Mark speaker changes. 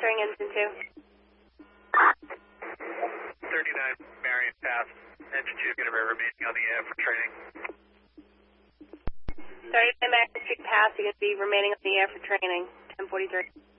Speaker 1: entering engine 2.
Speaker 2: 39 Marion Pass. Engine 2 is going to be remaining on the air for training.
Speaker 1: 39 Marion Street Pass, you're going to be remaining on the air for training. 1043.